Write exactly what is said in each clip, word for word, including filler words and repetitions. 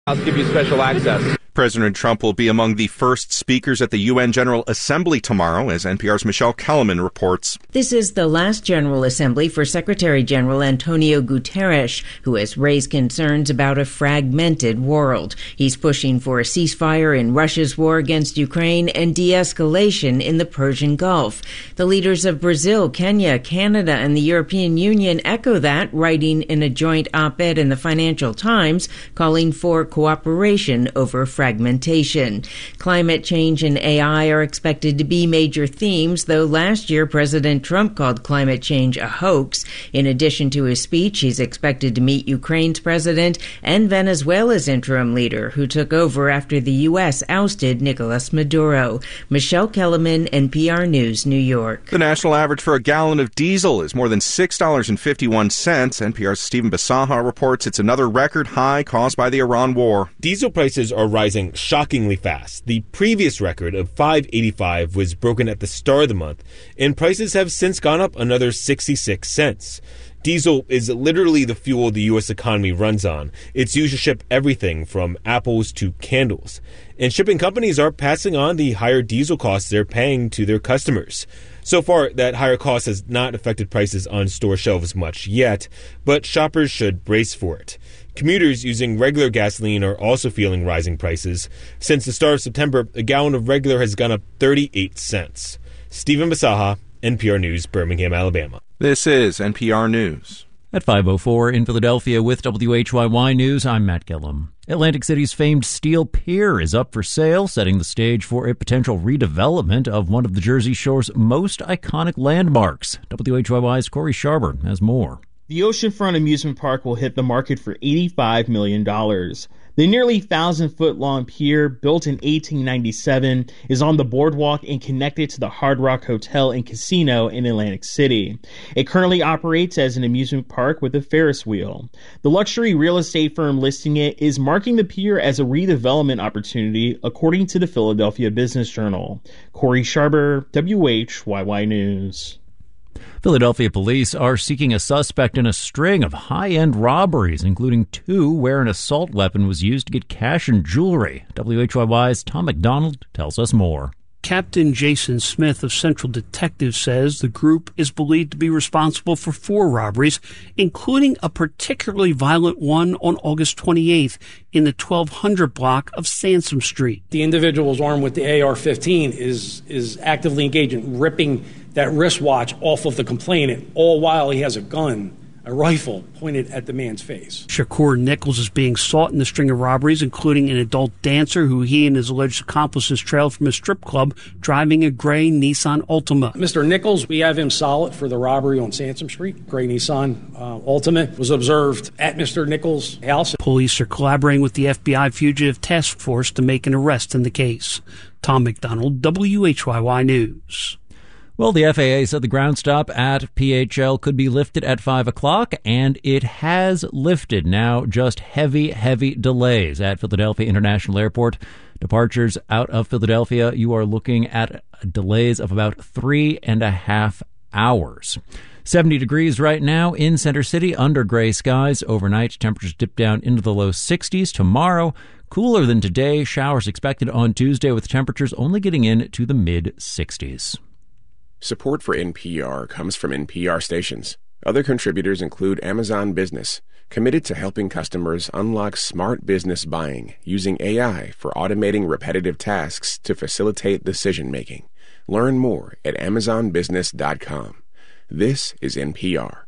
I'll give you special access. President Trump will be among the first speakers at the U N General Assembly tomorrow, as N P R's Michelle Kellerman reports. This is the last General Assembly for Secretary General Antonio Guterres, who has raised concerns about a fragmented world. He's pushing for a ceasefire in Russia's war against Ukraine and de-escalation in the Persian Gulf. The leaders of Brazil, Kenya, Canada, and the European Union echo that, writing in a joint op-ed in the Financial Times, calling for cooperation over fragmentation. Climate change and A I are expected to be major themes, though last year President Trump called climate change a hoax. In addition to his speech, he's expected to meet Ukraine's president and Venezuela's interim leader, who took over after the U S ousted Nicolas Maduro. Michelle Kellerman, N P R News, New York. The national average for a gallon of diesel is more than six dollars and fifty-one cents. N P R's Stephen Basaha reports it's another record high caused by the Iran war. Diesel prices are rising shockingly fast. The previous record of five dollars and eighty-five cents was broken at the start of the month, and prices have since gone up another sixty-six cents. Diesel is literally the fuel the U S economy runs on. It's used to ship everything from apples to candles. And shipping companies are passing on the higher diesel costs they're paying to their customers. So far, that higher cost has not affected prices on store shelves much yet, but shoppers should brace for it. Commuters using regular gasoline are also feeling rising prices. Since the start of September, a gallon of regular has gone up thirty-eight cents. Stephen Basaha, N P R News, Birmingham, Alabama. This is N P R News. At five oh four in Philadelphia with W H Y Y News, I'm Matt Gillum. Atlantic City's famed Steel Pier is up for sale, setting the stage for a potential redevelopment of one of the Jersey Shore's most iconic landmarks. W H Y Y's Corey Sharber has more. The Oceanfront Amusement Park will hit the market for eighty-five million dollars. The nearly one thousand foot long pier, built in eighteen ninety-seven, is on the boardwalk and connected to the Hard Rock Hotel and Casino in Atlantic City. It currently operates as an amusement park with a Ferris wheel. The luxury real estate firm listing it is marking the pier as a redevelopment opportunity, according to the Philadelphia Business Journal. Corey Sharber, W H Y Y News. Philadelphia police are seeking a suspect in a string of high-end robberies, including two where an assault weapon was used to get cash and jewelry. W H Y Y's Tom McDonald tells us more. Captain Jason Smith of Central Detectives says the group is believed to be responsible for four robberies, including a particularly violent one on August twenty-eighth in the twelve hundred block of Sansom Street. The individual's armed with the A R fifteen is is actively engaged in ripping that wristwatch off of the complainant, all while he has a gun, a rifle, pointed at the man's face. Shakur Nichols is being sought in the string of robberies, including an adult dancer who he and his alleged accomplices trailed from a strip club driving a gray Nissan Altima. Mister Nichols, we have him solid for the robbery on Sansom Street. Gray Nissan uh, Altima was observed at Mister Nichols' house. Police are collaborating with the F B I Fugitive Task Force to make an arrest in the case. Tom McDonald, W H Y Y News. Well, the F A A said the ground stop at P H L could be lifted at five o'clock, and it has lifted. Now, just heavy, heavy delays at Philadelphia International Airport. Departures out of Philadelphia, you are looking at delays of about three and a half hours. seventy degrees right now in Center City under gray skies. Overnight, temperatures dip down into the low sixties. Tomorrow, cooler than today. Showers expected on Tuesday with temperatures only getting into the mid-sixties. Support for N P R comes from N P R stations. Other contributors include Amazon Business, committed to helping customers unlock smart business buying using A I for automating repetitive tasks to facilitate decision-making. Learn more at amazon business dot com. This is N P R.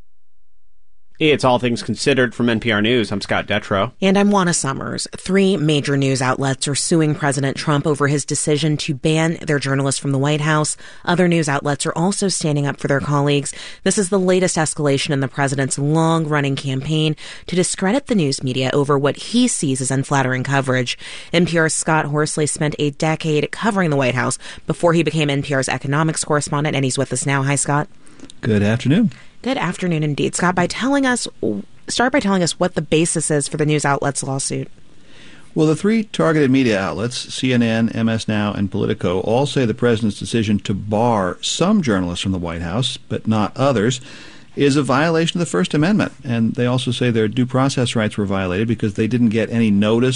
It's All Things Considered from N P R News. I'm Scott Detrow. And I'm Juana Summers. Three major news outlets are suing President Trump over his decision to ban their journalists from the White House. Other news outlets are also standing up for their colleagues. This is the latest escalation in the president's long-running campaign to discredit the news media over what he sees as unflattering coverage. N P R's Scott Horsley spent a decade covering the White House before he became N P R's economics correspondent, and he's with us now. Hi, Scott. Good afternoon. Good afternoon indeed. Scott, by telling us, start by telling us what the basis is for the news outlet's lawsuit. Well, the three targeted media outlets, C N N, M S Now, and Politico, all say the president's decision to bar some journalists from the White House, but not others, is a violation of the First Amendment. And they also say their due process rights were violated because they didn't get any notice